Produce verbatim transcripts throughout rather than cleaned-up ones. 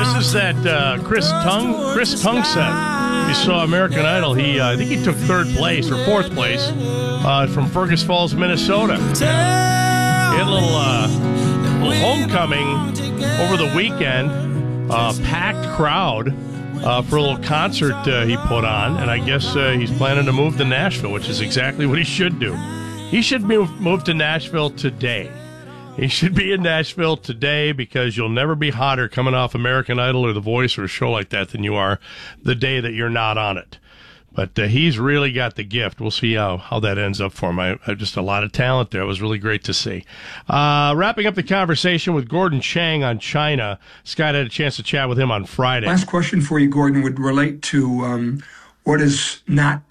This is that uh, Chris Tung Chris Tungset. You saw American Idol. He, uh, I think he took third place or fourth place uh, from Fergus Falls, Minnesota. He had a little, uh, little homecoming over the weekend. Uh, packed crowd uh, for a little concert uh, he put on, and I guess uh, he's planning to move to Nashville, which is exactly what he should do. He should move, move to Nashville today. He should be in Nashville today because you'll never be hotter coming off American Idol or The Voice or a show like that than you are the day that you're not on it. But uh, he's really got the gift. We'll see how, how that ends up for him. I, I just a lot of talent there. It was really great to see. Uh, wrapping up the conversation with Gordon Chang on China. Scott had a chance to chat with him on Friday. Last question for you, Gordon, would relate to um, what has not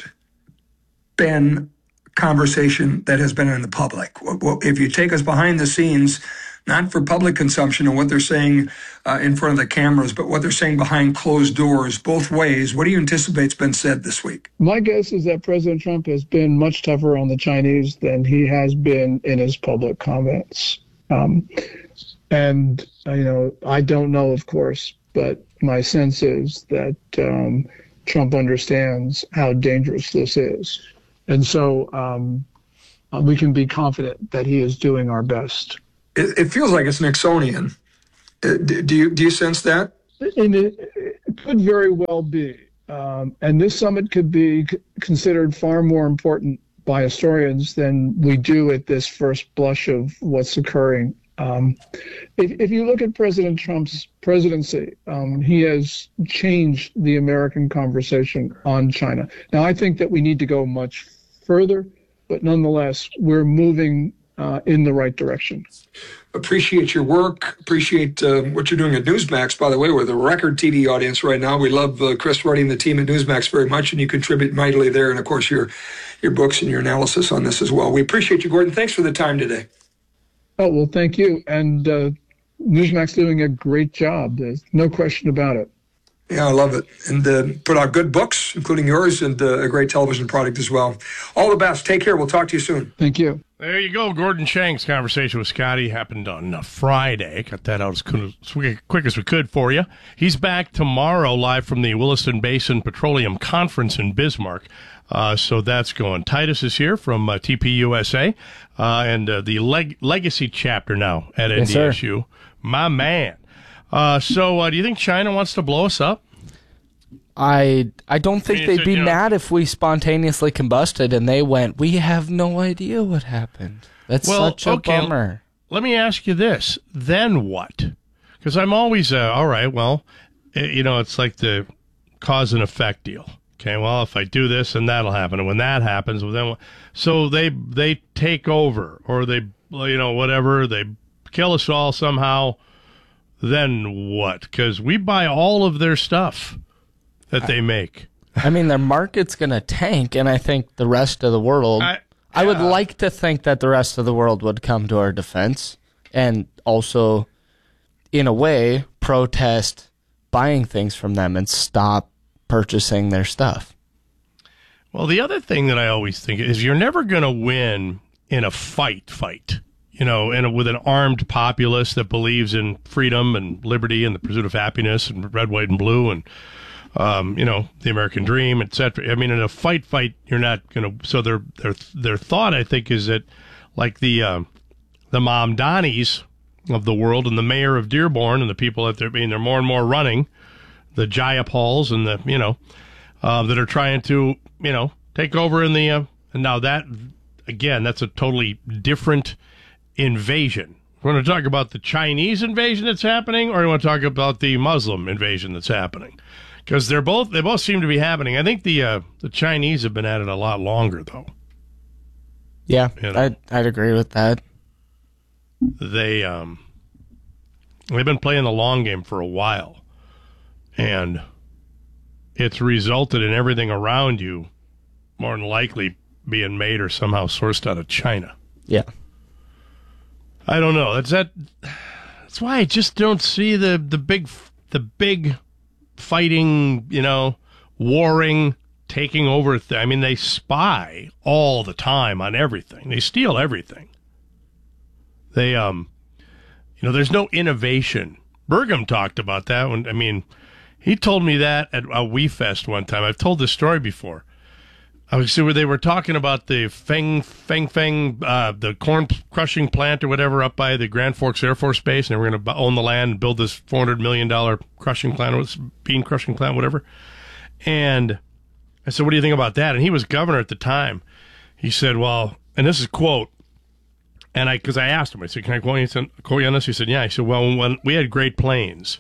been conversation that has been in the public. If you take us behind the scenes, not for public consumption and what they're saying uh, in front of the cameras, but what they're saying behind closed doors, both ways, what do you anticipate's been said this week? My guess is that President Trump has been much tougher on the Chinese than he has been in his public comments. Um, and, uh, you know, I don't know, of course, but my sense is that um, Trump understands how dangerous this is. And so um, we can be confident that he is doing our best. It, it feels like it's Nixonian. Uh, do, do you do you sense that? And it, it could very well be. Um, and this summit could be c- considered far more important by historians than we do at this first blush of what's occurring. Um, if, if you look at President Trump's presidency, um, he has changed the American conversation on China. Now, I think that we need to go much further, but nonetheless, we're moving uh, in the right direction. Appreciate your work. Appreciate uh, what you're doing at Newsmax. By the way, we're the record T V audience right now. We love uh, Chris running the team at Newsmax very much, and you contribute mightily there. And, of course, your your books and your analysis on this as well. We appreciate you, Gordon. Thanks for the time today. Oh, well, thank you. And uh, Newsmax doing a great job. There's no question about it. Yeah, I love it. And uh, put out good books, including yours, and uh, a great television product as well. All the best. Take care. We'll talk to you soon. Thank you. There you go. Gordon Chang's conversation with Scotty happened on uh, Friday. Got that out as quick as we could for you. He's back tomorrow live from the Williston Basin Petroleum Conference in Bismarck. Uh, so that's going. Titus is here from uh, T P U S A uh, and uh, the leg- Legacy chapter now at N D S U. Yes, my man. Uh, so uh, do you think China wants to blow us up? I I don't think I mean, they'd be you know, mad if we spontaneously combusted and they went, we have no idea what happened. That's well, such a okay, bummer. Let me ask you this. Then what? Because I'm always, uh, all right, well, it, you know, it's like the cause and effect deal. Okay, well, if I do this, then that'll happen. And when that happens, well, then so they they take over or they, you know, whatever, they kill us all somehow. Then what? Because we buy all of their stuff that they make. I mean, their market's going to tank, and I think the rest of the world, I, I would uh, like to think that the rest of the world would come to our defense and also, in a way, protest buying things from them and stop purchasing their stuff. Well, the other thing that I always think is you're never going to win in a fight fight. You know, and with an armed populace that believes in freedom and liberty and the pursuit of happiness and red, white, and blue and, um, you know, the American dream, et cetera. I mean, in a fight, fight, you're not going to. So their their their thought, I think, is that like the uh, the Mamdanis of the world and the mayor of Dearborn and the people that they're being, they're more and more running, the Jayapals and the you know uh, that are trying to you know take over in the. Uh, and now that again, that's a totally different invasion. You want to talk about the Chinese invasion that's happening, or you want to talk about the Muslim invasion that's happening? Because they're both they both seem to be happening. I think the uh, the Chinese have been at it a lot longer, though. Yeah, you know, I'd I'd agree with that. They um they've been playing the long game for a while, and it's resulted in everything around you more than likely being made or somehow sourced out of China. Yeah. I don't know. That's that. That's why I just don't see the, the big the big fighting, you know, warring, taking over. Th- I mean, they spy all the time on everything. They steal everything. They um, you know, there's no innovation Burgum talked about that. When I mean, he told me that at a Wee Fest one time. I've told this story before. I was where they were talking about the Feng Feng Feng, uh, the corn crushing plant or whatever up by the Grand Forks Air Force Base, and they were going to own the land and build this four hundred million dollars crushing plant, bean crushing plant, whatever. And I said, "What do you think about that?" And he was governor at the time. He said, "Well," and this is a quote. And I, because I asked him, I said, "Can I quote you, quote you on this?" He said, "Yeah." He said, "Well, when we had Great Plains,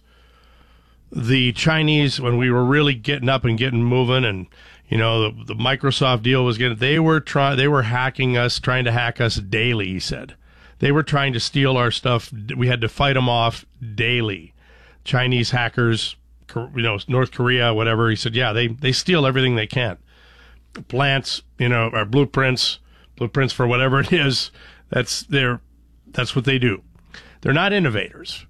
the Chinese, when we were really getting up and getting moving, and you know the, the Microsoft deal was getting, they were trying, they were hacking us, trying to hack us daily." He said, "They were trying to steal our stuff. We had to fight them off daily. Chinese hackers, you know, North Korea, whatever." He said, "Yeah, they they steal everything they can, plants, you know, our blueprints, blueprints for whatever it is." That's their, that's what they do. They're not innovators.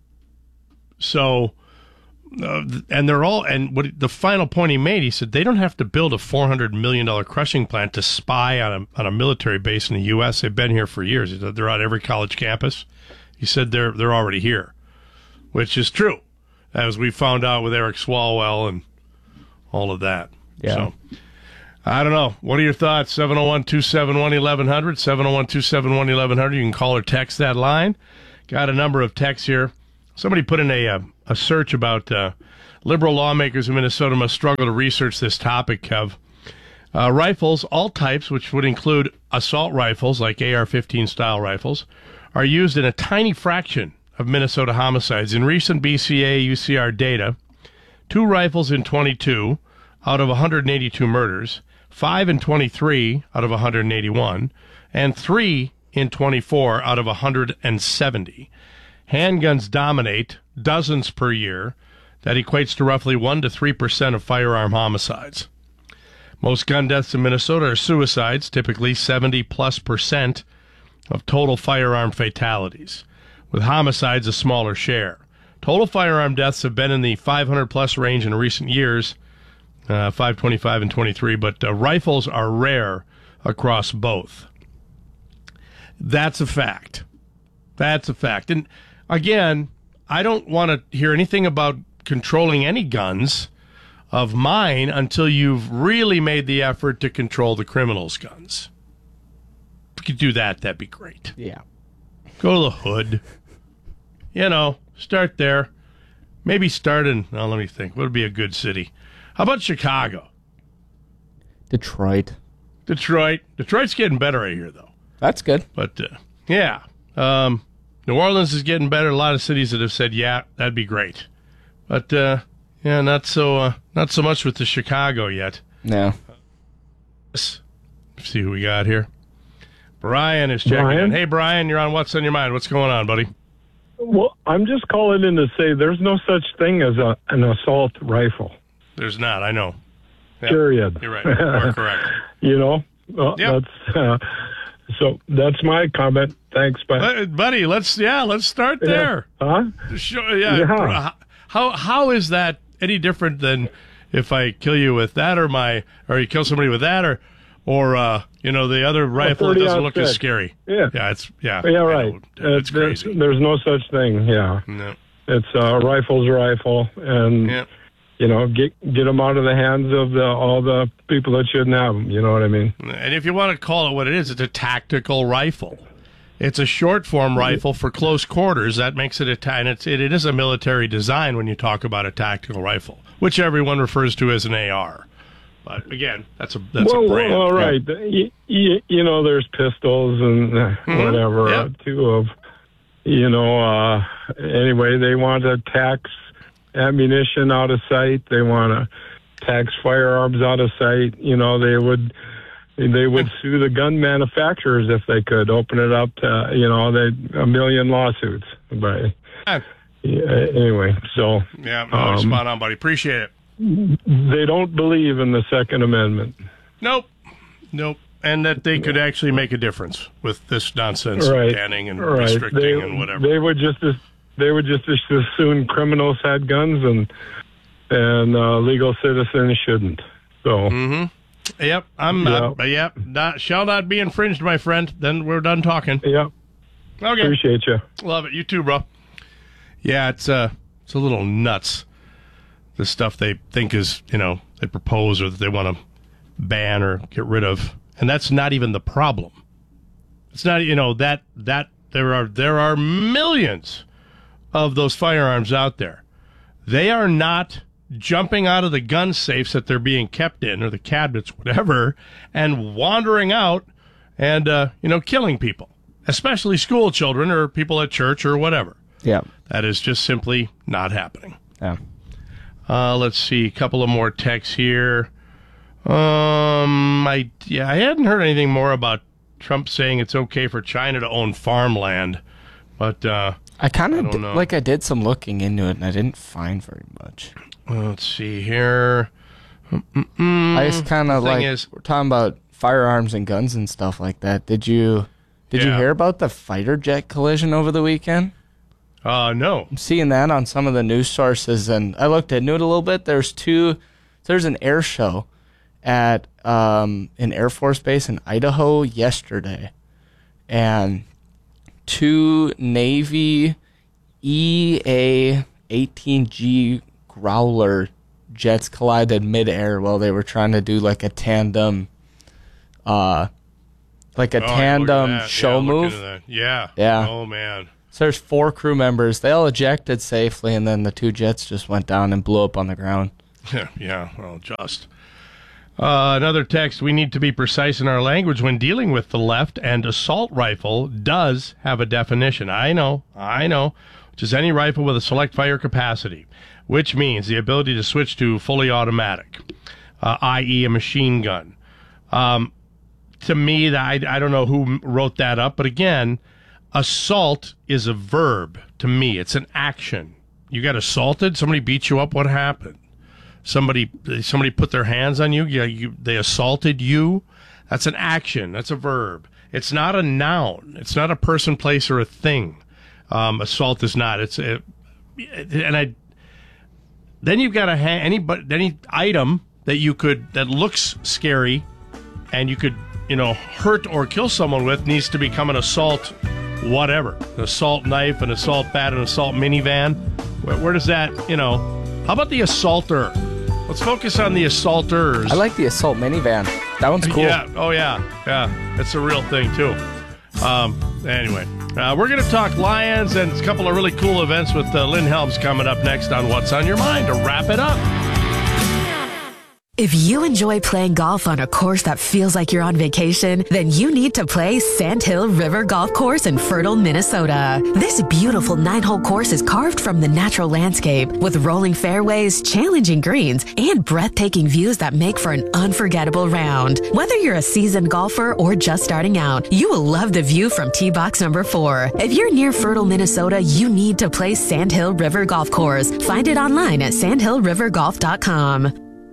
So, uh, and they're all, and what the final point he made, he said they don't have to build a four hundred million dollars crushing plant to spy on a, on a military base in the U S. They've been here for years. He said they're on every college campus. He said they're, they're already here, which is true, as we found out with Eric Swalwell and all of that. Yeah. So, I don't know. What are your thoughts? seven oh one, two seven one, eleven hundred, seven oh one, two seven one, eleven hundred. You can call or text that line. Got a number of texts here. Somebody put in a a, a search about uh, liberal lawmakers in Minnesota must struggle to research this topic, Kev. Uh, rifles, all types, which would include assault rifles like A R fifteen style rifles, are used in a tiny fraction of Minnesota homicides. In recent B C A U C R data, two rifles in twenty-two out of one hundred eighty-two murders, five in twenty-three out of one hundred eighty-one, and three in twenty-four out of one hundred seventy. Handguns dominate, dozens per year. That equates to roughly one to three percent of firearm homicides. Most gun deaths in Minnesota are suicides, typically seventy plus percent of total firearm fatalities, with homicides a smaller share. Total firearm deaths have been in the five hundred plus range in recent years, Uh, five twenty-five and twenty-three, but uh, rifles are rare across both. That's a fact. That's a fact. And again, I don't want to hear anything about controlling any guns of mine until you've really made the effort to control the criminals' guns. If you could do that, that'd be great. Yeah. Go to the hood. You know, start there. Maybe start in, oh, let me think. What would be a good city? How about Chicago? Detroit. Detroit. Detroit's getting better, I hear, though. That's good. But, uh, yeah. Um, New Orleans is getting better. A lot of cities that have said, yeah, that'd be great. But, uh, yeah, not so uh, not so much with the Chicago yet. No. Let's see who we got here. Brian is checking Brian? in. Hey, Brian, you're on What's on Your Mind. What's going on, buddy? Well, I'm just calling in to say there's no such thing as a, an assault rifle. There's not, I know. Yep. Period. You're right. You're correct. You know, uh, Yep. that's uh, so. That's my comment. Thanks, but Uh, buddy, let's yeah, let's start there. huh? Sure, yeah. Yeah. How how is that any different than if I kill you with that, or my, or you kill somebody with that, or or uh, you know, the other rifle that doesn't look as scary? Yeah. Yeah, it's yeah. Yeah, I right. know. It's Uh, there's, crazy. there's no such thing. Yeah, No. it's a uh, rifle's a rifle, and Yeah. you know, get get them out of the hands of the all the people that shouldn't have them. You know what I mean? And if you want to call it what it is, it's a tactical rifle. It's a short form rifle for close quarters. That makes it a ta- and it's, it, it is a military design when you talk about a tactical rifle, which everyone refers to as an A R. But again, that's a that's well, a brand. well, all right. You, you, you know, there's pistols and uh, Mm-hmm. whatever Yep. uh, too. Of you know, uh, anyway, they want to tax ammunition out of sight. They want to tax firearms out of sight. You know, they would. They would sue the gun manufacturers if they could open it up to, you know, they a million lawsuits. But Yeah. yeah, anyway, so Yeah, no, um, spot on, buddy. Appreciate it. they don't believe in the Second Amendment. Nope. Nope. And that they could actually make a difference with this nonsense Right. of banning and Right. restricting They, and whatever. they would just as they would just as soon criminals had guns and and uh, legal citizens shouldn't. So. Mm-hmm. Yep, I'm. Yeah. Uh, yep, not shall not be infringed, my friend. Then we're done talking. Yeah. Okay, Appreciate you. love it. You too, bro. Yeah, it's uh, It's a little nuts, the stuff they think is, you know, they propose or that they want to ban or get rid of. And that's not even the problem. It's not, you know, that that there are there are millions of those firearms out there. They are not jumping out of the gun safes that they're being kept in, or the cabinets, whatever, and wandering out and, uh, you know, killing people, especially school children or people at church or whatever. Yeah. That is just simply not happening. Yeah. Uh, let's see, a couple of more texts here. Um, I yeah, I hadn't heard anything more about Trump saying it's okay for China to own farmland, but uh, I kind of d- like I did some looking into it and I didn't find very much. Let's see here. Mm-mm. I just kind of like is, we're talking about firearms and guns and stuff like that. Did you did yeah. you hear about the fighter jet collision over the weekend? Uh, no. I'm seeing that on some of the news sources, and I looked into it a little bit. There's two. There's an air show at um, an Air Force base in Idaho yesterday, and two Navy E A eighteen G Growler jets collided midair while they were trying to do like a tandem, uh, like a oh, tandem show yeah, move. Yeah. Yeah. Oh man. So there's four crew members. They all ejected safely, and then the two jets just went down and blew up on the ground. Yeah, well, just. Uh, another text, we need to be precise in our language when dealing with the left, and assault rifle does have a definition. I know, I know, which is any rifle with a select fire capacity, which means the ability to switch to fully automatic, uh, that is a machine gun. Um, to me, I, I don't know who wrote that up, but again, assault is a verb to me. It's an action. You got assaulted? Somebody beat you up? What happened? Somebody somebody put their hands on you? Yeah, you they assaulted you? That's an action. That's a verb. It's not a noun. It's not a person, place, or a thing. Um, assault is not. It's a, and I. Then you've got a ha- any but any item that you could that looks scary, and you could you know hurt or kill someone with needs to become an assault. Whatever, an assault knife, an assault bat, an assault minivan. Where, where does that, you know, how about the assaulter? Let's focus on the assaulters. I like the assault minivan. That one's cool. Yeah, oh yeah, yeah, it's a real thing too. Um, anyway, uh, we're going to talk Lions and a couple of really cool events with uh, Lynn Helms coming up next on What's on Your Mind to wrap it up. If you enjoy playing golf on a course that feels like you're on vacation, then you need to play Sand Hill River Golf Course in Fertile, Minnesota. This beautiful nine-hole course is carved from the natural landscape with rolling fairways, challenging greens, and breathtaking views that make for an unforgettable round. Whether you're a seasoned golfer or just starting out, you will love the view from tee box number four. If you're near Fertile, Minnesota, you need to play Sand Hill River Golf Course. Find it online at sand hill river golf dot com.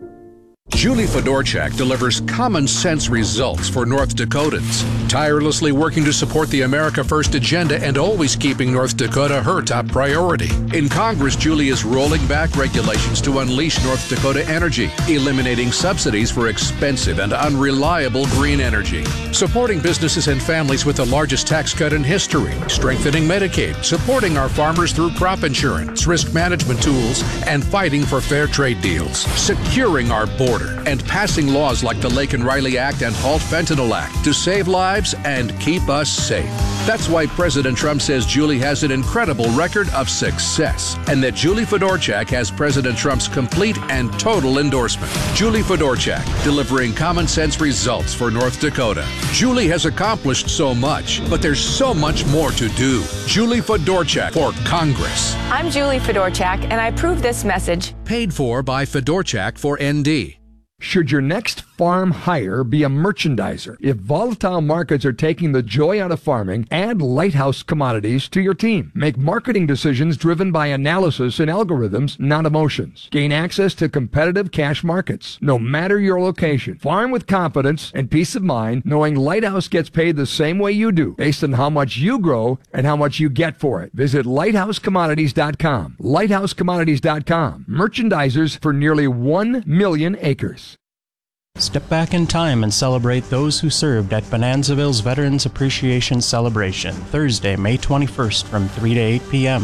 Julie Fedorchak delivers common-sense results for North Dakotans, tirelessly working to support the America First agenda and always keeping North Dakota her top priority. In Congress, Julie is rolling back regulations to unleash North Dakota energy, eliminating subsidies for expensive and unreliable green energy, supporting businesses and families with the largest tax cut in history, strengthening Medicaid, supporting our farmers through crop insurance, risk management tools, and fighting for fair trade deals, securing our border, and passing laws like the Lake and Riley Act and Halt Fentanyl Act to save lives and keep us safe. That's why President Trump says Julie has an incredible record of success, and that Julie Fedorchak has President Trump's complete and total endorsement. Julie Fedorchak, delivering common sense results for North Dakota. Julie has accomplished so much, but there's so much more to do. Julie Fedorchak for Congress. I'm Julie Fedorchak, and I approve this message. Paid for by Fedorchak for N D. Should your next farm hire be a merchandiser? If volatile markets are taking the joy out of farming, add Lighthouse Commodities to your team. Make marketing decisions driven by analysis and algorithms, not emotions. Gain access to competitive cash markets, no matter your location. Farm with confidence and peace of mind, knowing Lighthouse gets paid the same way you do, based on how much you grow and how much you get for it. Visit lighthouse commodities dot com. lighthouse commodities dot com. Merchandisers for nearly one million acres. Step back in time and celebrate those who served at Bonanzaville's Veterans Appreciation Celebration, Thursday, May twenty-first from three to eight p.m.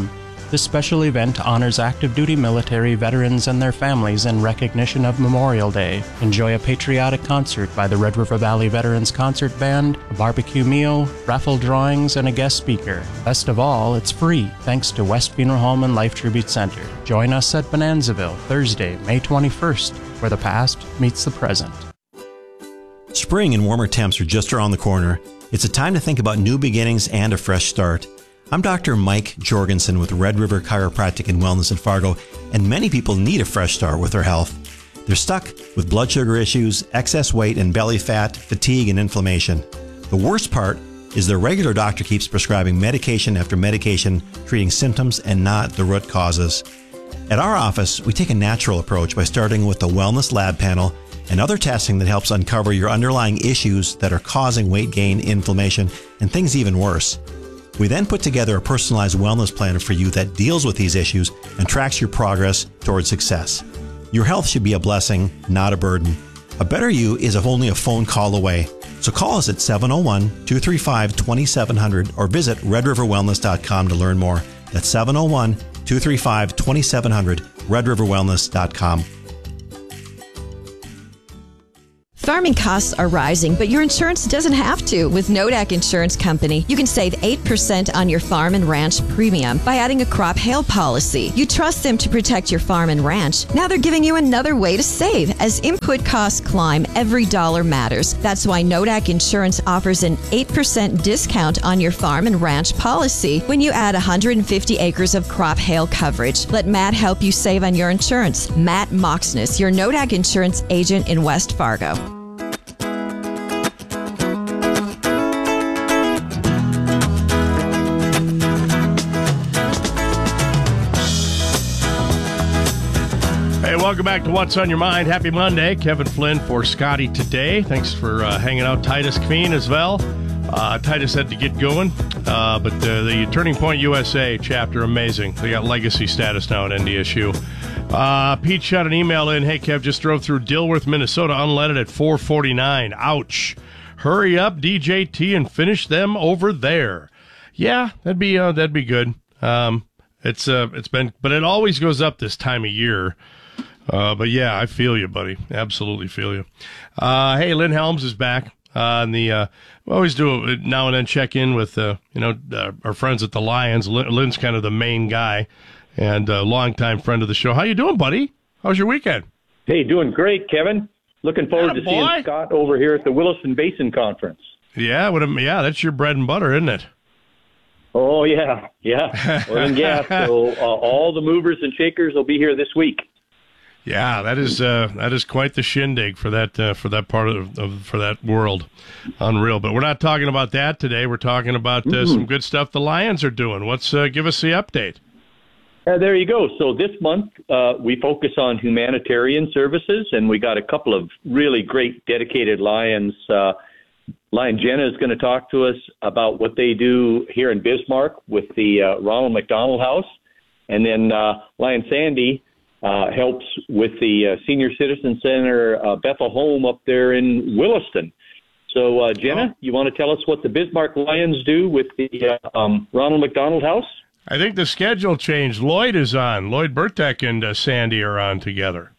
This special event honors active duty military veterans and their families in recognition of Memorial Day. Enjoy a patriotic concert by the Red River Valley Veterans Concert Band, a barbecue meal, raffle drawings, and a guest speaker. Best of all, it's free, thanks to West Funeral Home and Life Tribute Center. Join us at Bonanzaville, Thursday, May twenty-first, where the past meets the present. Spring and warmer temps are just around the corner. It's a time to think about new beginnings and a fresh start. I'm Doctor Mike Jorgensen with Red River Chiropractic and Wellness in Fargo, and many people need a fresh start with their health. They're stuck with blood sugar issues, excess weight and belly fat, fatigue, and inflammation. The worst part is their regular doctor keeps prescribing medication after medication, treating symptoms and not the root causes. At our office, we take a natural approach by starting with the Wellness Lab Panel and other testing that helps uncover your underlying issues that are causing weight gain, inflammation, and things even worse. We then put together a personalized wellness plan for you that deals with these issues and tracks your progress towards success. Your health should be a blessing, not a burden. A better you is only a phone call away. So call us at seven oh one, two three five, two seven zero zero or visit red river wellness dot com to learn more. That's seven oh one, two three five, two seven zero zero, red river wellness dot com. Farming costs are rising, but your insurance doesn't have to. With Nodak Insurance Company, you can save eight percent on your farm and ranch premium by adding a crop hail policy. You trust them to protect your farm and ranch. Now they're giving you another way to save. As input costs climb, every dollar matters. That's why Nodak Insurance offers an eight percent discount on your farm and ranch policy when you add one hundred fifty acres of crop hail coverage. Let Matt help you save on your insurance. Matt Moxness, your Nodak Insurance agent in West Fargo. Welcome back to What's on Your Mind. Happy Monday. Kevin Flynn for Scotty today. Thanks for uh, hanging out. Titus Kveen as well. Uh, Titus had to get going, uh, but uh, the Turning Point U S A chapter, amazing. They got legacy status now at N D S U. Uh, Pete shot an email in. Hey, Kev, just drove through Dilworth, Minnesota, unleaded at four forty-nine. Ouch. Hurry up, D J T, and finish them over there. Yeah, that'd be uh, that'd be good. Um, it's uh, it's been, but it always goes up this time of year. Uh, but yeah, I feel you, buddy. Absolutely feel you. Uh, hey, Lynn Helms is back. Uh, and the, uh, we always do it now and then check in with, uh, you know, uh, our friends at the Lions. Lynn, Lynn's kind of the main guy and a longtime friend of the show. How you doing, buddy? How's your weekend? Hey, doing great, Kevin. Looking forward to seeing Scott over here at the Williston Basin Conference. Yeah, what a, yeah, that's your bread and butter, isn't it? Oh, yeah, yeah. Oil and gas. So uh, all the movers and shakers will be here this week. Yeah, that is uh, that is quite the shindig for that uh, for that part of, of for that world, unreal. But we're not talking about that today. We're talking about uh, mm-hmm. some good stuff the Lions are doing. What's uh, give us the update? Uh, there you go. So this month uh, we focus on humanitarian services, and we got a couple of really great dedicated Lions. Uh, Lion Jenna is going to talk to us about what they do here in Bismarck with the uh, Ronald McDonald House, and then uh, Lion Sandy. Uh, helps with the uh, Senior Citizen Center, uh, Bethel Home up there in Williston. So, uh, Jenna, oh. you want to tell us what the Bismarck Lions do with the uh, um, Ronald McDonald House? I think the schedule changed. Lloyd is on. Lloyd Burtek and uh, Sandy are on together.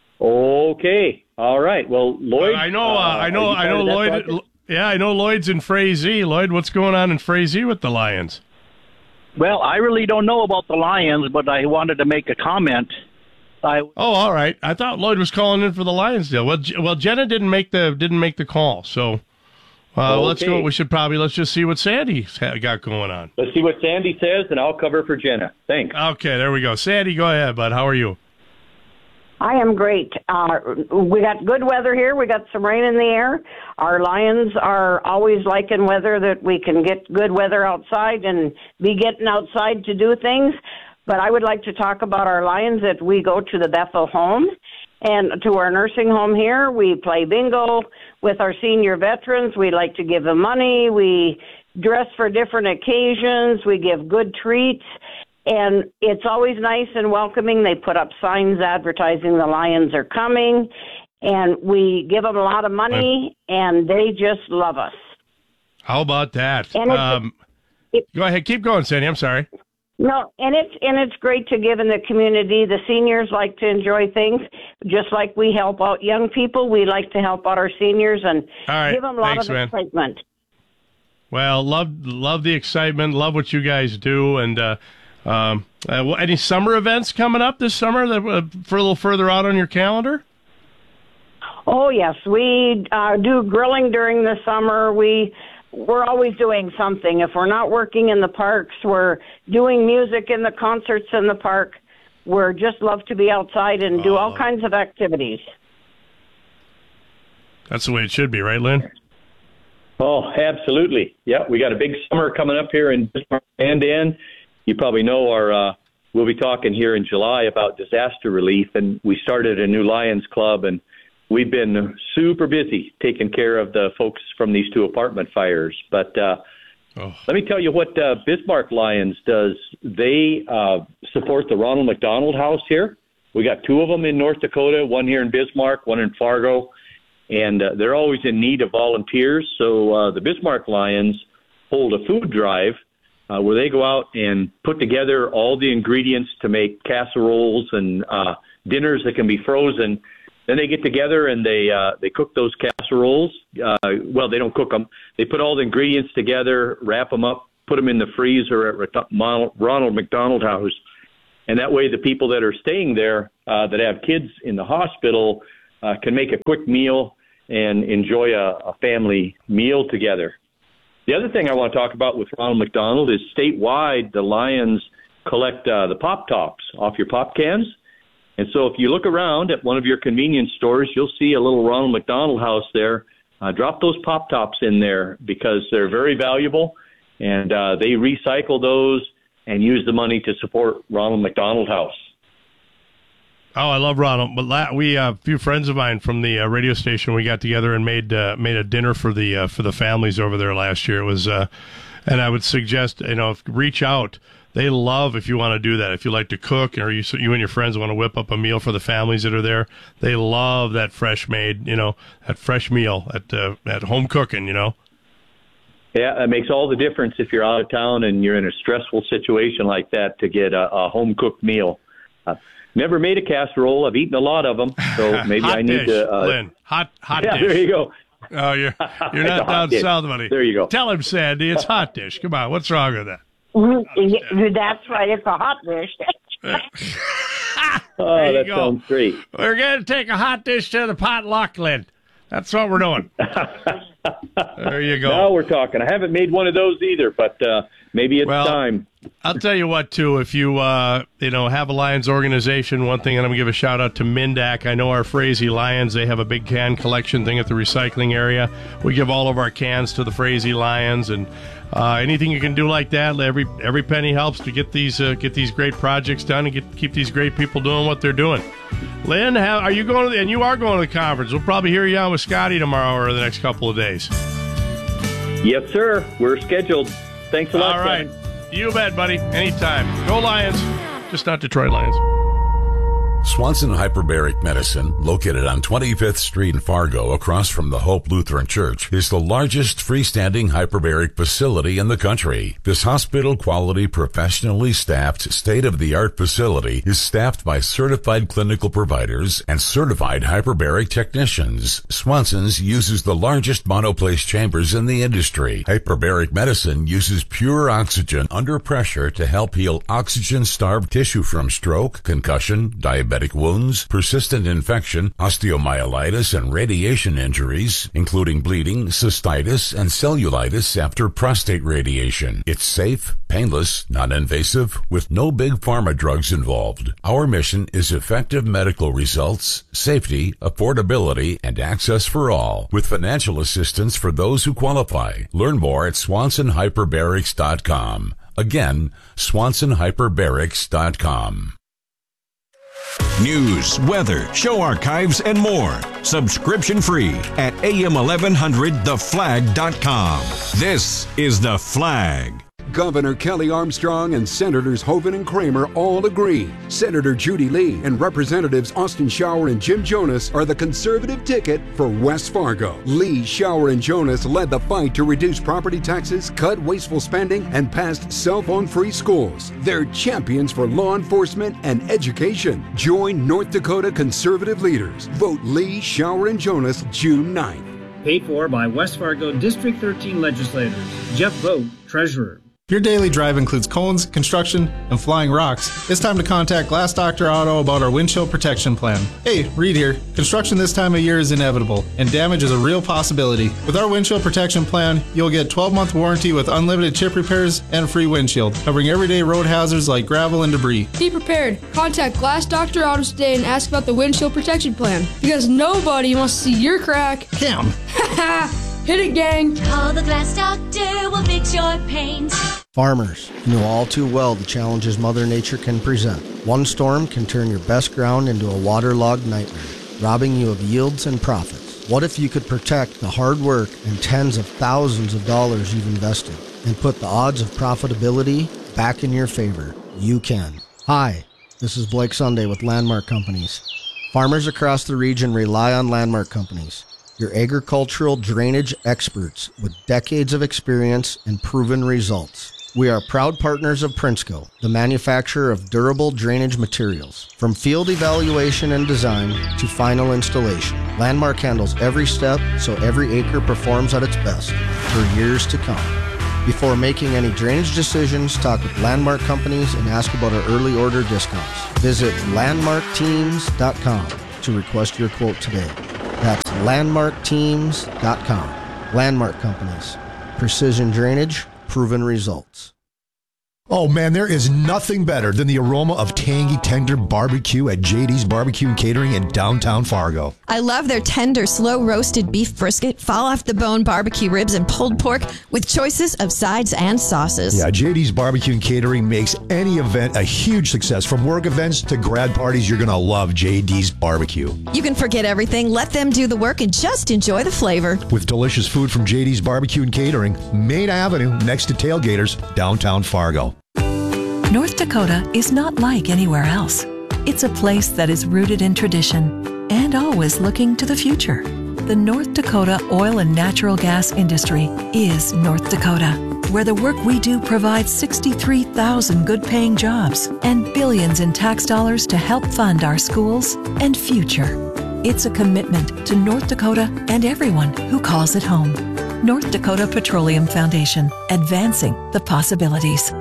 Okay. All right. Well, Lloyd. Uh, I know. Uh, I know. I know. Lloyd. Project? Yeah, I know. Lloyd's in Frazee. Lloyd, what's going on in Frazee with the Lions? Well, I really don't know about the Lions, but I wanted to make a comment. I, oh, all right. I thought Lloyd was calling in for the Lions deal. Well, well, Jenna didn't make the didn't make the call, so uh, okay. let's go. We should probably let's just see what Sandy's got going on. Let's see what Sandy says, and I'll cover for Jenna. Thanks. Okay, there we go. Sandy, go ahead, bud. How are you? I am great. Uh, we got good weather here. We got some rain in the air. Our Lions are always liking weather that we can get good weather outside and be getting outside to do things. But I would like to talk about our Lions that we go to the Bethel Home and to our nursing home here. We play bingo with our senior veterans. We like to give them money. We dress for different occasions. We give good treats. And it's always nice and welcoming. They put up signs advertising the Lions are coming. And we give them a lot of money, and they just love us. How about that? Um, it, go ahead. Keep going, Sandy. I'm sorry. No, and it's and it's great to give in the community. The seniors like to enjoy things, just like we help out young people. We like to help out our seniors and All right. give them a lot Thanks, of man. excitement. Well, love love the excitement. Love what you guys do. And uh, um, uh, any summer events coming up this summer that uh, for a little further out on your calendar? Oh yes, we uh, do grilling during the summer. We we're always doing something. If we're not working in the parks, we're doing music in the concerts in the park. We're just love to be outside and do all kinds of activities. That's the way it should be, right, Lynn? Oh, absolutely. Yeah, we got a big summer coming up here in Bismarck and in. You probably know our. Uh, we'll be talking here in July about disaster relief, and we started a new Lions Club, and we've been super busy taking care of the folks from these two apartment fires. But uh, oh. let me tell you what uh, Bismarck Lions does. They uh, support the Ronald McDonald House here. We got two of them in North Dakota, one here in Bismarck, one in Fargo, and uh, they're always in need of volunteers. So uh, the Bismarck Lions hold a food drive uh, where they go out and put together all the ingredients to make casseroles and uh, dinners that can be frozen. Then they get together and they uh, they cook those casseroles. Uh, well, they don't cook them. They put all the ingredients together, wrap them up, put them in the freezer at Ronald McDonald House. And that way the people that are staying there uh, that have kids in the hospital uh, can make a quick meal and enjoy a, a family meal together. The other thing I want to talk about with Ronald McDonald is statewide, the Lions collect uh, the pop tops off your pop cans. And so if you look around at one of your convenience stores, you'll see a little Ronald McDonald House there. Uh, drop those pop tops in there because they're very valuable, and uh, they recycle those and use the money to support Ronald McDonald House. Oh, I love Ronald. But la- we uh, a few friends of mine from the uh, radio station, we got together and made uh, made a dinner for the uh, for the families over there last year. It was, uh, and I would suggest, you know, if, reach out. They love if you want to do that. If you like to cook, or you you and your friends want to whip up a meal for the families that are there, they love that fresh made, you know, that fresh meal at uh, at home cooking, you know. Yeah, it makes all the difference if you're out of town and you're in a stressful situation like that to get a, a home cooked meal. Uh, never made a casserole. I've eaten a lot of them, so maybe hot I need dish, to. Uh, Lynn, hot hot yeah, dish. there you go. Oh, you're you're not down dish. south, buddy. There you go. Tell him, Sandy, it's hot dish. Come on, what's wrong with that? Mm-hmm. That's right. It's a hot dish. Oh, that sounds great. We're going to take a hot dish to the potluck, Lynn. That's what we're doing. There you go. Now we're talking. I haven't made one of those either, but uh, maybe it's well, time. I'll tell you what, too. If you uh, you know have a Lions organization, one thing, and I'm going to give a shout out to Mindac. I know our Frazee Lions. They have a big can collection thing at the recycling area. We give all of our cans to the Frazee Lions, and uh, anything you can do like that, every every penny helps to get these uh, get these great projects done and get keep these great people doing what they're doing. Lynn, how, are you going to the, and you are going to the conference? We'll probably hear you on with Scotty tomorrow or the next couple of days. Yes, sir. We're scheduled. Thanks a lot. All right. You bet, buddy. Anytime. Go Lions. Just not Detroit Lions. Swanson Hyperbaric Medicine, located on twenty-fifth Street in Fargo across from the Hope Lutheran Church, is the largest freestanding hyperbaric facility in the country. This hospital-quality, professionally staffed, state-of-the-art facility is staffed by certified clinical providers and certified hyperbaric technicians. Swanson's uses the largest monoplace chambers in the industry. Hyperbaric Medicine uses pure oxygen under pressure to help heal oxygen-starved tissue from stroke, concussion, diabetes, diabetic wounds, persistent infection, osteomyelitis, and radiation injuries, including bleeding, cystitis, and cellulitis after prostate radiation. It's safe, painless, non-invasive, with no big pharma drugs involved. Our mission is effective medical results, safety, affordability, and access for all, with financial assistance for those who qualify. Learn more at swanson hyperbarics dot com. Again, swanson hyperbarics dot com. News, weather, show archives, and more. Subscription free at A M eleven hundred the flag dot com. This is The Flag. Governor Kelly Armstrong and Senators Hoeven and Kramer all agree. Senator Judy Lee and Representatives Austin Shower and Jim Jonas are the conservative ticket for West Fargo. Lee, Shower, and Jonas led the fight to reduce property taxes, cut wasteful spending, and passed cell phone-free schools. They're champions for law enforcement and education. Join North Dakota conservative leaders. Vote Lee, Shower, and Jonas June ninth. Paid for by West Fargo District thirteen legislators. Jeff Vogt, Treasurer. If your daily drive includes cones, construction, and flying rocks, it's time to contact Glass Doctor Auto about our windshield protection plan. Hey, Reed here. Construction this time of year is inevitable, and damage is a real possibility. With our windshield protection plan, you'll get twelve-month warranty with unlimited chip repairs and free windshield, covering everyday road hazards like gravel and debris. Be prepared. Contact Glass Doctor Auto today and ask about the windshield protection plan, because nobody wants to see your crack. Cam. Hit it, gang. Call the Glass Doctor, we'll fix your paint. Farmers, you know all too well the challenges Mother Nature can present. One storm can turn your best ground into a waterlogged nightmare, robbing you of yields and profits. What if you could protect the hard work and tens of thousands of dollars you've invested and put the odds of profitability back in your favor? You can. Hi, this is Blake Sunday with Landmark Companies. Farmers across the region rely on Landmark Companies, your agricultural drainage experts with decades of experience and proven results. We are proud partners of Prinsco, the manufacturer of durable drainage materials. From field evaluation and design to final installation, Landmark handles every step so every acre performs at its best for years to come. Before making any drainage decisions, talk with Landmark Companies and ask about our early order discounts. Visit landmark teams dot com to request your quote today. That's landmark teams dot com. Landmark Companies. Precision drainage, proven results. Oh man, there is nothing better than the aroma of tangy, tender barbecue at J D's Barbecue and Catering in downtown Fargo. I love their tender, slow-roasted beef brisket, fall-off-the-bone barbecue ribs, and pulled pork with choices of sides and sauces. Yeah, J D's Barbecue and Catering makes any event a huge success. From work events to grad parties, you're going to love J D's Barbecue. You can forget everything, let them do the work, and just enjoy the flavor. With delicious food from J D's Barbecue and Catering, Main Avenue, next to Tailgaters, downtown Fargo. North Dakota is not like anywhere else. It's a place that is rooted in tradition and always looking to the future. The North Dakota oil and natural gas industry is North Dakota, where the work we do provides sixty-three thousand good-paying jobs and billions in tax dollars to help fund our schools and future. It's a commitment to North Dakota and everyone who calls it home. North Dakota Petroleum Foundation, advancing the possibilities.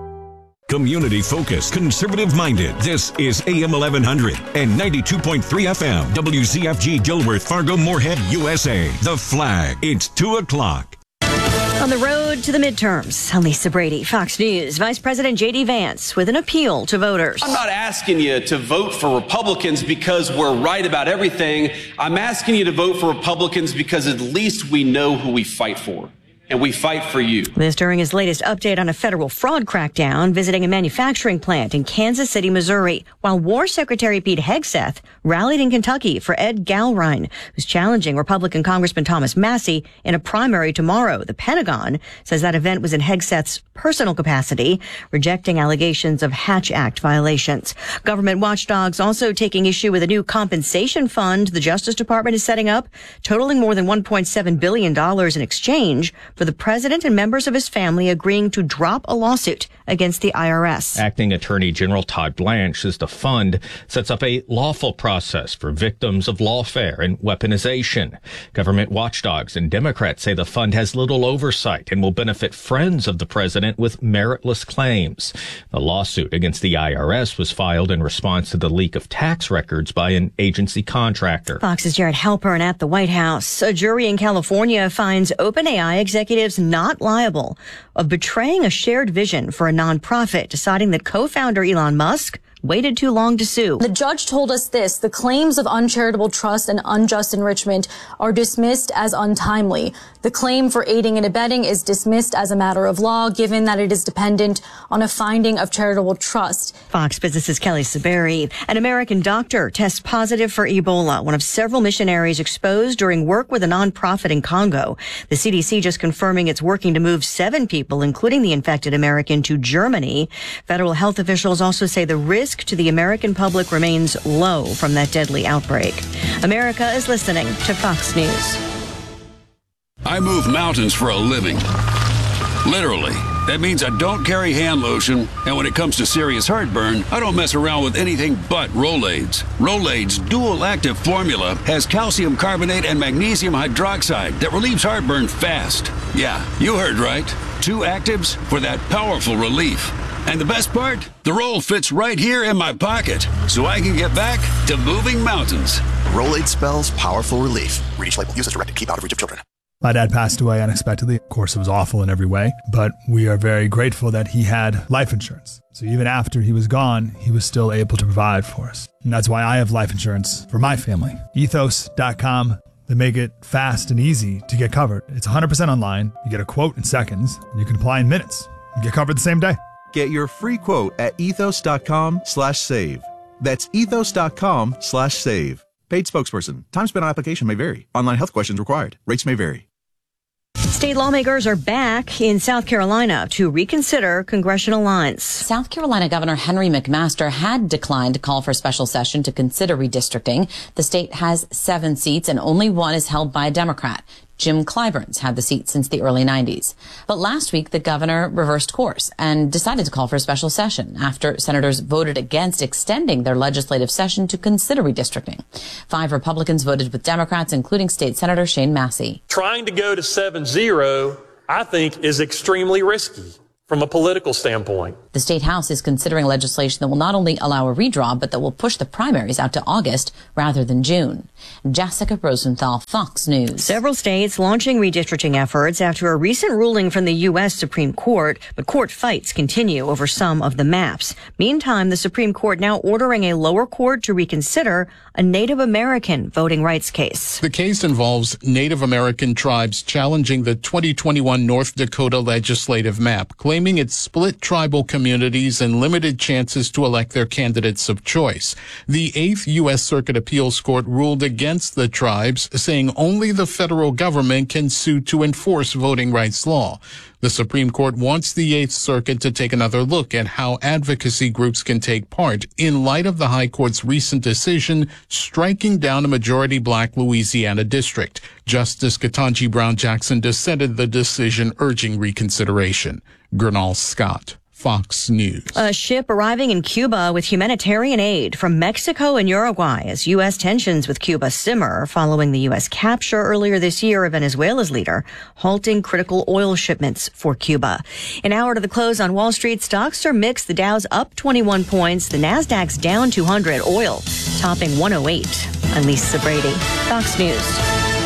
Community-focused, conservative-minded. This is A M eleven hundred and ninety-two point three F M. W Z F G Dilworth, Fargo, Moorhead, U S A. The Flag. It's two o'clock. On the road to the midterms, I'm Lisa Brady, Fox News. Vice President J D Vance with an appeal to voters. I'm not asking you to vote for Republicans because we're right about everything. I'm asking you to vote for Republicans because at least we know who we fight for. And we fight for you. This during his latest update on a federal fraud crackdown, visiting a manufacturing plant in Kansas City, Missouri, while War Secretary Pete Hegseth rallied in Kentucky for Ed Galrein, who's challenging Republican Congressman Thomas Massie in a primary tomorrow. The Pentagon says that event was in Hegseth's personal capacity, rejecting allegations of Hatch Act violations. Government watchdogs also taking issue with a new compensation fund the Justice Department is setting up, totaling more than one point seven billion dollars in exchange for the president and members of his family agreeing to drop a lawsuit against the I R S. Acting Attorney General Todd Blanche says the fund sets up a lawful process for victims of lawfare and weaponization. Government watchdogs and Democrats say the fund has little oversight and will benefit friends of the president with meritless claims. The lawsuit against the I R S was filed in response to the leak of tax records by an agency contractor. Fox's Jared Halpern at the White House. A jury in California finds OpenAI executives not liable of betraying a shared vision for a nonprofit, deciding that co-founder Elon Musk waited too long to sue. The judge told us this: the claims of uncharitable trust and unjust enrichment are dismissed as untimely. The claim for aiding and abetting is dismissed as a matter of law, given that it is dependent on a finding of charitable trust. Fox Business's Kelly Saberi. An American doctor tests positive for Ebola, one of several missionaries exposed during work with a nonprofit in Congo. The C D C just confirming it's working to move seven people, including the infected American, to Germany. Federal health officials also say the risk to the American public remains low from that deadly outbreak. America is listening to Fox News. I move mountains for a living. Literally. That means I don't carry hand lotion, and when it comes to serious heartburn, I don't mess around with anything but Rolaids. Rolaids' dual-active formula has calcium carbonate and magnesium hydroxide that relieves heartburn fast. Yeah, you heard right. Two actives for that powerful relief. And the best part? The roll fits right here in my pocket, so I can get back to moving mountains. Rolaid spells powerful relief. Read each label. Use as directed. Keep out of reach of children. My dad passed away unexpectedly. Of course, it was awful in every way, but we are very grateful that he had life insurance. So even after he was gone, he was still able to provide for us. And that's why I have life insurance for my family. ethos dot com. They make it fast and easy to get covered. It's one hundred percent online. You get a quote in seconds, and you can apply in minutes. You get covered the same day. Get your free quote at ethos dot com slash save. That's ethos dot com slash save. Paid spokesperson. Time spent on application may vary. Online health questions required. Rates may vary. State lawmakers are back in South Carolina to reconsider congressional lines. South Carolina Governor Henry McMaster had declined to call for a special session to consider redistricting. The state has seven seats and only one is held by a Democrat. Jim Clyburn's had the seat since the early nineties. But last week, the governor reversed course and decided to call for a special session after senators voted against extending their legislative session to consider redistricting. Five Republicans voted with Democrats, including State Senator Shane Massey. Trying to go to seven zero, I think, is extremely risky from a political standpoint. The State House is considering legislation that will not only allow a redraw, but that will push the primaries out to August rather than June. Jessica Rosenthal, Fox News. Several states launching redistricting efforts after a recent ruling from the U S Supreme Court, but court fights continue over some of the maps. Meantime, the Supreme Court now ordering a lower court to reconsider a Native American voting rights case. The case involves Native American tribes challenging the twenty twenty-one North Dakota legislative map, claiming it split tribal communities and limited chances to elect their candidates of choice. The Eighth U S Circuit Appeals Court ruled against the tribes, saying only the federal government can sue to enforce voting rights law. The Supreme Court wants the Eighth Circuit to take another look at how advocacy groups can take part in light of the High Court's recent decision striking down a majority black Louisiana district. Justice Ketanji Brown Jackson dissented the decision, urging reconsideration. Gernal Scott, Fox News. A ship arriving in Cuba with humanitarian aid from Mexico and Uruguay as U S tensions with Cuba simmer following the U S capture earlier this year of Venezuela's leader, halting critical oil shipments for Cuba. An hour to the close on Wall Street, stocks are mixed. The Dow's up twenty-one points. The Nasdaq's down two hundred. Oil topping one oh eight. I'm Lisa Brady, Fox News.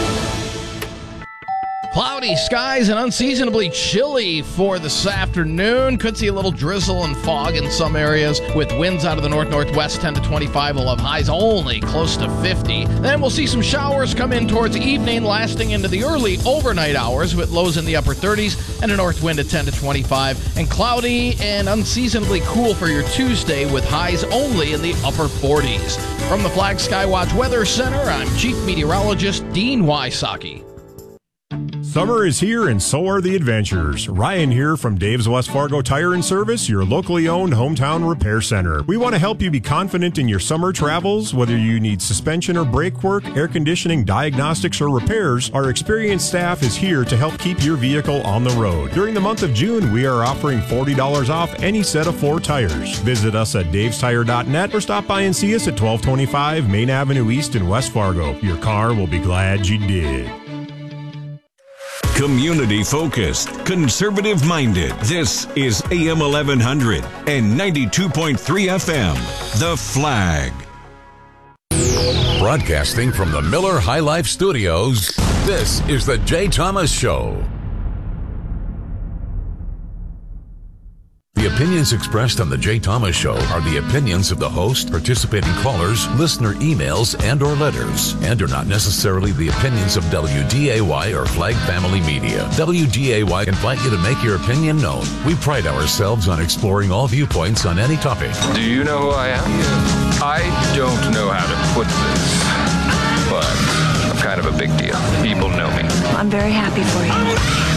Cloudy skies and unseasonably chilly for this afternoon. Could see a little drizzle and fog in some areas with winds out of the north-northwest, ten to twenty-five. We'll have highs only close to fifty. Then we'll see some showers come in towards evening, lasting into the early overnight hours with lows in the upper thirties and a north wind at ten to twenty-five. And cloudy and unseasonably cool for your Tuesday with highs only in the upper forties. From the Flag Skywatch Weather Center, I'm Chief Meteorologist Dean Wysocki. Summer is here and so are the adventures. Ryan here from Dave's West Fargo Tire and Service, your locally owned hometown repair center. We want to help you be confident in your summer travels. Whether you need suspension or brake work, air conditioning, diagnostics, or repairs, our experienced staff is here to help keep your vehicle on the road. During the month of June, we are offering forty dollars off any set of four tires. Visit us at daves tire dot net or stop by and see us at twelve twenty-five Main Avenue East in West Fargo. Your car will be glad you did. Community focused, conservative minded. This is A M eleven hundred and ninety-two point three F M. The Flag. Broadcasting from the Miller High Life Studios, this is the Jay Thomas Show. The opinions expressed on The Jay Thomas Show are the opinions of the host, participating callers, listener emails, and or letters, and are not necessarily the opinions of W D A Y or Flag Family Media. W D A Y invite you to make your opinion known. We pride ourselves on exploring all viewpoints on any topic. Do you know who I am? I don't know how to put this, but I'm kind of a big deal. People know me. I'm very happy for you.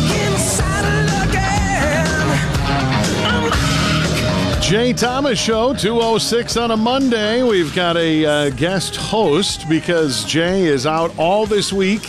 Jay Thomas Show, two oh six on a Monday. We've got a uh, guest host because Jay is out all this week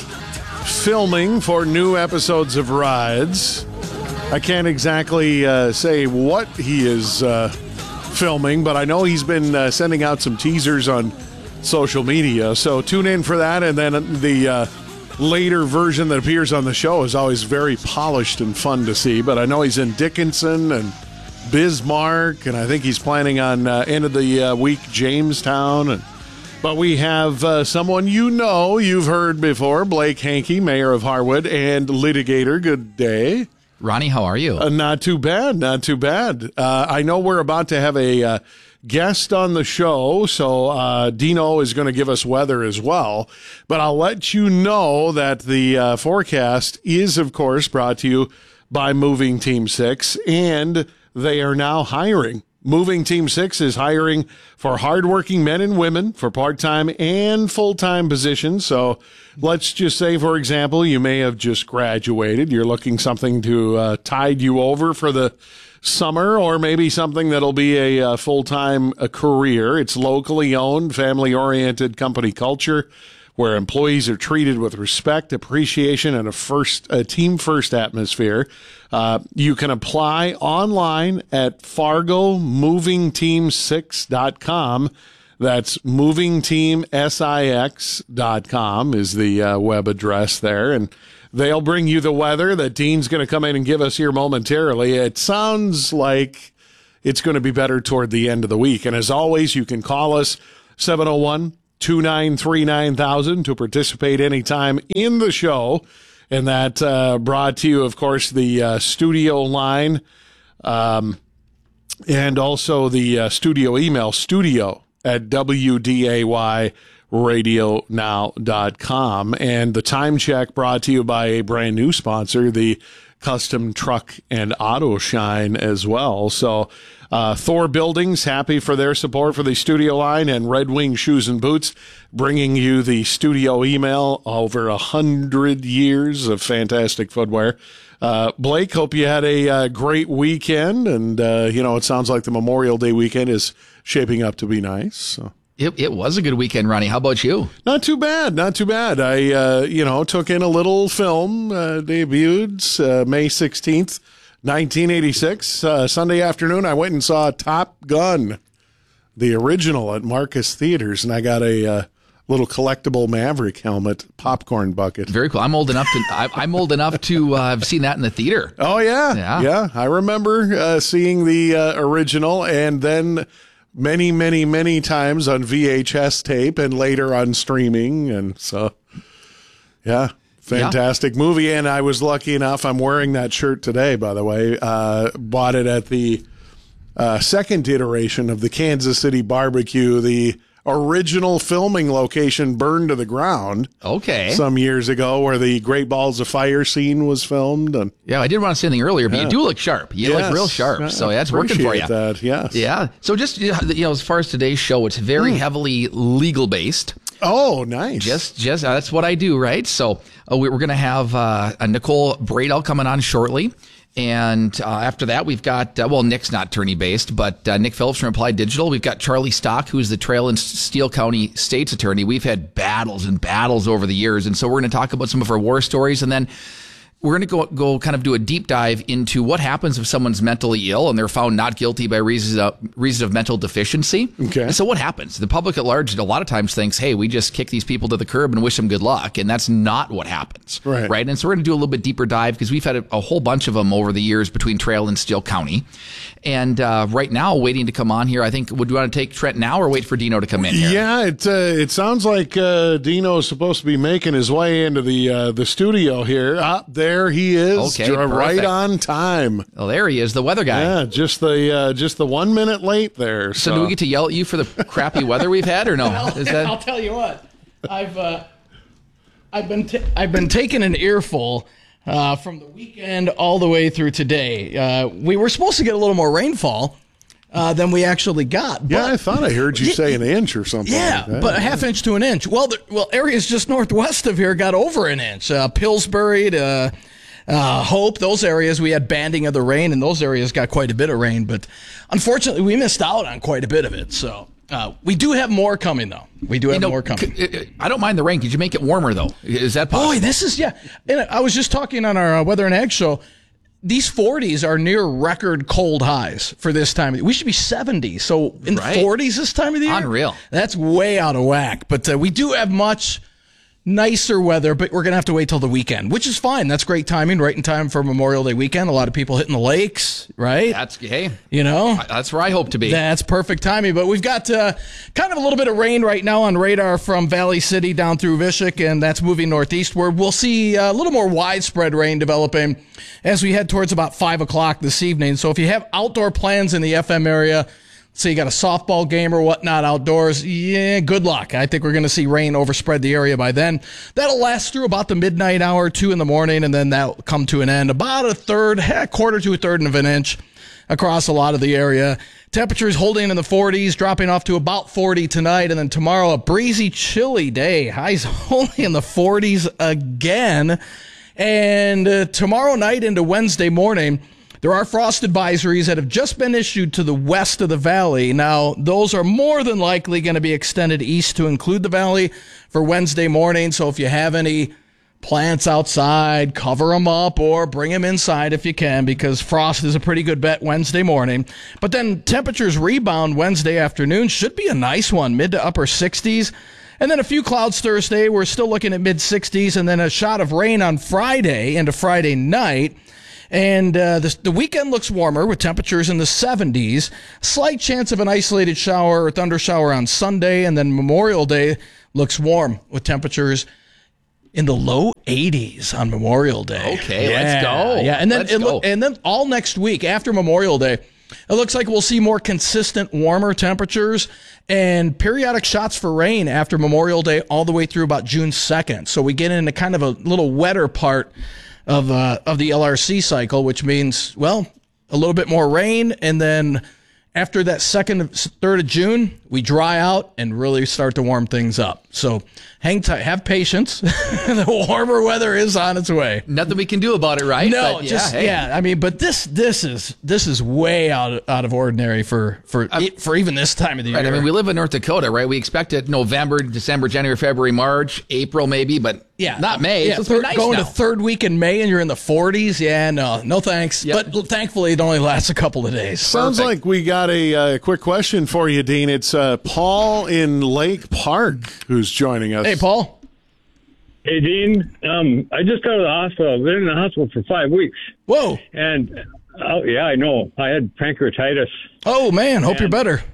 filming for new episodes of Rides. I can't exactly uh, say what he is uh, filming, but I know he's been uh, sending out some teasers on social media. So tune in for that, and then the uh, later version that appears on the show is always very polished and fun to see. But I know he's in Dickinson and Bismarck, and I think he's planning on uh, end of the uh, week Jamestown. And, but we have uh, someone you know, you've heard before, Blake Hankey, mayor of Harwood and litigator. Good day. Ronnie, how are you? Uh, not too bad, not too bad. Uh, I know we're about to have a uh, guest on the show, so uh, Dino is going to give us weather as well. But I'll let you know that the uh, forecast is, of course, brought to you by Moving Team six, and they are now hiring. Moving Team six is hiring for hardworking men and women for part-time and full-time positions. So let's just say, for example, you may have just graduated. You're looking something to uh, tide you over for the summer, or maybe something that'll be a, a full-time a career. It's locally owned, family-oriented company culture where employees are treated with respect, appreciation, and a first a team first atmosphere. Uh, you can apply online at fargo moving team six dot com. That's moving team six dot com is the uh, web address there. And they'll bring you the weather that Dean's going to come in and give us here momentarily. It sounds like it's going to be better toward the end of the week. And as always, you can call us seven oh one, two nine three, nine thousand to participate anytime in the show. And that uh, brought to you, of course, the uh, studio line um, and also the uh, studio email, studio at W D A Y radio now dot com. And the time check brought to you by a brand new sponsor, the Custom Truck and Auto Shine as well. So uh, Thor Buildings, happy for their support for the studio line, and Red Wing Shoes and Boots, bringing you the studio email, over a hundred years of fantastic footwear. Uh, Blake, hope you had a uh, great weekend, and uh, you know, it sounds like the Memorial Day weekend is shaping up to be nice. So. It, it was a good weekend, Ronnie. How about you? Not too bad, not too bad. I, uh, you know, took in a little film, uh, debuted uh, May sixteenth, nineteen eighty-six. Uh, Sunday afternoon, I went and saw Top Gun, the original, at Marcus Theaters, and I got a uh, little collectible Maverick helmet popcorn bucket. Very cool. I'm old enough to I, I'm old enough to uh, have seen that in the theater. Oh, yeah. Yeah. Yeah. I remember uh, seeing the uh, original, and then many, many, many times on V H S tape and later on streaming. And so, yeah, fantastic yeah. movie. And I was lucky enough, I'm wearing that shirt today, by the way, uh, bought it at the uh, second iteration of the Kansas City Barbecue, the original filming location burned to the ground. Okay. Some years ago, where the Great Balls of Fire scene was filmed. And yeah, I didn't want to say anything earlier, but yeah. you do look sharp. You yes. look real sharp. So that's working for you. That, yes. Yeah. So just, you know, as far as today's show, it's very mm. heavily legal based. Oh, nice. Just, just uh, that's what I do, right? So uh, we, we're going to have uh, a Nicole Bradell coming on shortly. And uh, after that, we've got, uh, well, Nick's not attorney-based, but uh, Nick Phillips from Applied Digital. We've got Charlie Stock, who's the Trail and Steele County State's attorney. We've had battles and battles over the years, and so we're going to talk about some of our war stories, and then we're going to go go kind of do a deep dive into what happens if someone's mentally ill and they're found not guilty by reason of, reason of mental deficiency. Okay. And so what happens? The public at large a lot of times thinks, hey, we just kick these people to the curb and wish them good luck. And that's not what happens. Right. Right. And so we're going to do a little bit deeper dive because we've had a, a whole bunch of them over the years between Trail and Steele County. And uh, right now, waiting to come on here, I think, would you want to take Trent now or wait for Dino to come in here? Yeah, it uh, it sounds like uh, Dino is supposed to be making his way into the uh, the studio here. Ah, there there he is. Okay, Dr- right perfect. on time. Oh, there he is, the weather guy. Yeah, just the uh, just the one minute late there. So, So, do we get to yell at you for the crappy weather we've had, or no? Is that... I'll tell you what. I've uh, I've been ta- I've been taking an earful uh, from the weekend all the way through today. Uh, we were supposed to get a little more rainfall uh, than we actually got. yeah, I thought I heard you Yeah, say an inch or something. Yeah, like that. but a half inch to an inch. Well, the, well, areas just northwest of here got over an inch. Uh, Pillsbury to uh, Hope, those areas we had banding of the rain, and those areas got quite a bit of rain. But unfortunately, we missed out on quite a bit of it. So uh, we do have more coming, though. We do have You know, more coming. c- I don't mind the rain. Could you make it warmer, though? Is that possible? Boy, this is, yeah. And I was just talking on our uh, Weather and Ag show. These forties are near record cold highs for this time. We should be seventy. So in Right. the forties this time of the year? Unreal. That's way out of whack. But uh, we do have much nicer weather, but we're going to have to wait till the weekend, which is fine. That's great timing, right in time for Memorial Day weekend. A lot of people hitting the lakes, right? That's, hey, You know? that's where I hope to be. That's perfect timing. But we've got uh, kind of a little bit of rain right now on radar from Valley City down through Vishik, and that's moving northeastward. We'll see a little more widespread rain developing as we head towards about five o'clock this evening. So if you have outdoor plans in the F M area, say you got a softball game or whatnot outdoors, yeah, good luck. I think we're going to see rain overspread the area by then. That'll last through about the midnight hour, two in the morning, and then that'll come to an end. About a third, a quarter to a third of an inch across a lot of the area. Temperatures holding in the forties, dropping off to about forty tonight, and then tomorrow a breezy, chilly day. Highs only in the forties again. And uh, tomorrow night into Wednesday morning, there are frost advisories that have just been issued to the west of the valley. Now, those are more than likely going to be extended east to include the valley for Wednesday morning. So if you have any plants outside, cover them up or bring them inside if you can, because frost is a pretty good bet Wednesday morning. But then temperatures rebound Wednesday afternoon. Should be a nice one, mid to upper sixties. And then a few clouds Thursday. We're still looking at mid sixties, and then a shot of rain on Friday into Friday night. And uh, the, the weekend looks warmer with temperatures in the seventies. Slight chance of an isolated shower or thunder shower on Sunday. And then Memorial Day looks warm with temperatures in the low eighties on Memorial Day. Okay, yeah, let's go. Yeah, and then Let's it go. look, and then all next week after Memorial Day, it looks like we'll see more consistent warmer temperatures and periodic shots for rain after Memorial Day all the way through about June second. So we get into kind of a little wetter part of uh, of the L R C cycle, which means, well, a little bit more rain, and then after that second, third of June, we dry out and really start to warm things up. So hang tight, have patience. The warmer weather is on its way. Nothing we can do about it, right? No, But, yeah, just hey. yeah. I mean, but this this is this is way out of, out of ordinary for for for even this time of the Right. year. I mean, we live in North Dakota, right? We expect it November, December, January, February, March, April, maybe, but Yeah, not May. Yeah, So it's thir- nice going now. to third week in May and you're in the forties. Yeah, no, no thanks. Yep. But thankfully, it only lasts a couple of days. Sounds like we got a uh, quick question for you, Dean. It's uh, Paul in Lake Park who's joining us. Hey, Paul. Hey, Dean. Um, I just got out of the hospital. I've been in the hospital for five weeks. Whoa. And, oh, yeah, I know. I had pancreatitis. Oh, man. Hope And- you're better.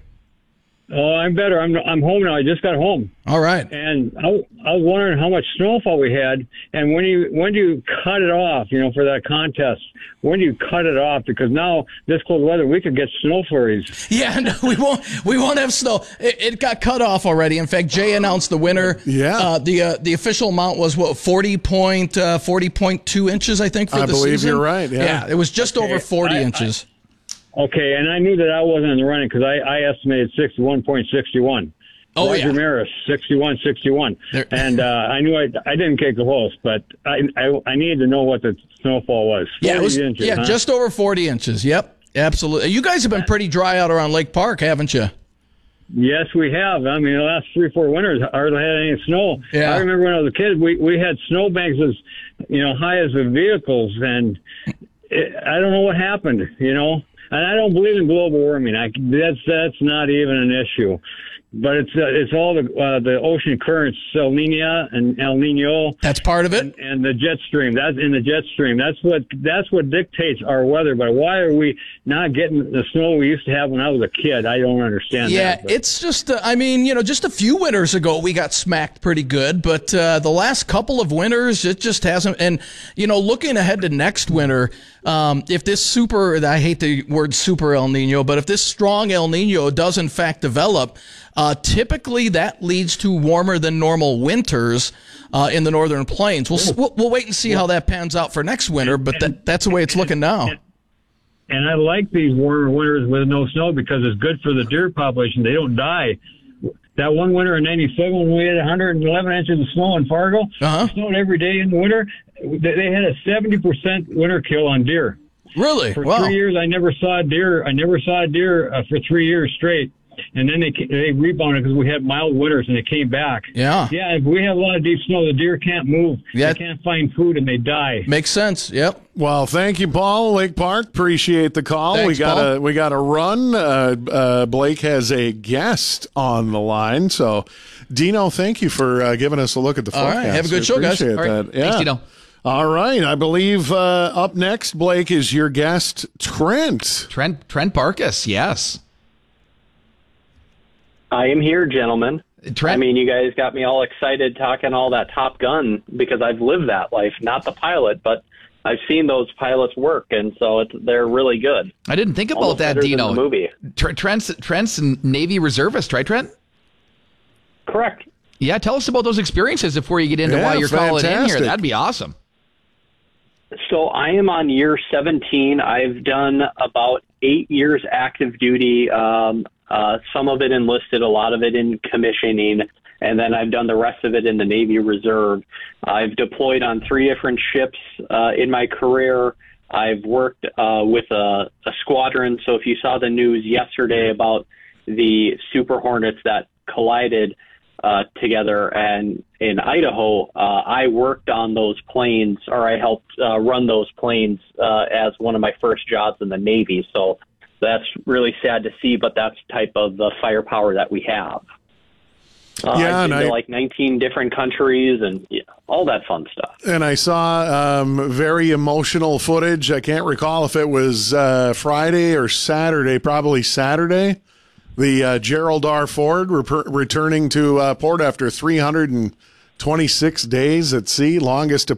Oh, I'm better. I'm I'm home now. I just got home. All right. And I, I was wondering how much snowfall we had, and when you when do you cut it off? You know, for that contest, when do you cut it off? Because now this cold weather, we could get snow flurries. Yeah, no, we won't. We won't have snow. It, it got cut off already. In fact, Jay announced the winner. Yeah. Uh, the uh, the official amount was what forty point uh, forty point two inches, I think, for I the believe season. you're right, yeah. it was just Okay, over forty I- inches. Okay, and I knew that I wasn't in the running because I, I estimated sixty-one point six one. Oh, Roger yeah. Maris, sixty-one sixty-one. There- And uh, I knew I, I didn't get close, but I, I I needed to know what the snowfall was. Yeah, it was. forty inches, yeah, huh? just over forty inches. Yep, absolutely. You guys have been pretty dry out around Lake Park, haven't you? Yes, we have. I mean, the last three, four winters hardly had any snow. Yeah. I remember when I was a kid, we, we had snowbanks as, you know, high as the vehicles, and it, I don't know what happened, you know. And I don't believe in global warming. I, that's that's not even an issue. but it's uh, it's all the uh, the ocean currents, El Nino and El Nino. That's part of it, and, and the jet stream. That's in the jet stream. That's what that's what dictates our weather. But why are we not getting the snow we used to have when I was a kid? I don't understand. Yeah, that, it's just. Uh, I mean, you know, just a few winters ago we got smacked pretty good, but uh, the last couple of winters it just hasn't. And you know, looking ahead to next winter, um, if this super, I hate the word super El Nino, but if this strong El Nino does in fact develop. Uh, typically, that leads to warmer than normal winters uh, in the northern plains. We'll, we'll we'll wait and see how that pans out for next winter, but that, that's the way it's looking now. And I like these warmer winters with no snow because it's good for the deer population. They don't die. That one winter in ninety-seven when we had one hundred eleven inches of snow in Fargo, uh-huh. it snowed every day in the winter. They had a seventy percent winter kill on deer. Really? For wow. three years, I never saw a deer. I never saw a deer uh, for three years straight. And then they they rebounded because we had mild winters and they came back. Yeah. Yeah, if we have a lot of deep snow, the deer can't move. Yeah. They can't find food and they die. Makes sense. Yep. Well, thank you, Paul. Lake Park, appreciate the call. Thanks, we got Paul. a we got a run. Uh, uh, Blake has a guest on the line. So, Dino, thank you for uh, giving us a look at the All forecast. right. Have a good I show, guys. appreciate All right. that. Yeah. Thanks, Dino. All right. I believe uh, up next, Blake, is your guest, Trent. Trent Trent Barkus, yes. I am here, gentlemen. Trent? I mean, you guys got me all excited talking all that Top Gun because I've lived that life, not the pilot, but I've seen those pilots work, and so it's, they're really good. I didn't think about Almost that, better than Dino. the movie. Tr- Trent's, Trent's a Navy reservist, right, Trent? Correct. Yeah, tell us about those experiences before you get into Yeah, why you're calling in here. fantastic. That'd be awesome. So I am on year seventeen. I've done about eight years active duty, um, uh, some of it enlisted, a lot of it in commissioning, and then I've done the rest of it in the Navy Reserve. I've deployed on three different ships uh, in my career. I've worked uh, with a, a squadron. So if you saw the news yesterday about the Super Hornets that collided uh, together and in Idaho, uh, I worked on those planes, or I helped uh, run those planes uh, as one of my first jobs in the Navy. So that's really sad to see, but that's the type of the firepower that we have. Uh, Yeah, I've and been to I- like nineteen different countries and yeah, all that fun stuff. And I saw um, very emotional footage. I can't recall if it was uh, Friday or Saturday, probably Saturday. The uh, Gerald R. Ford rep- returning to uh, port after three hundred twenty-six days at sea, longest